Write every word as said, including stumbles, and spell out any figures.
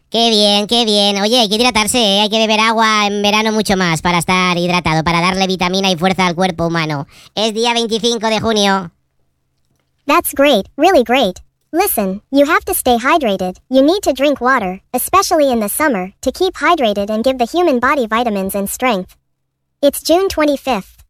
Qué bien, qué bien. Oye, hay que hidratarse, ¿eh? Hay que beber agua en verano mucho más para estar hidratado, para darle vitamina y fuerza al cuerpo humano. Es día veinticinco de junio. That's great, really great. Listen, you have to stay hydrated. You need to drink water, especially in the summer, to keep hydrated and give the human body vitamins and strength. It's June twenty-fifth.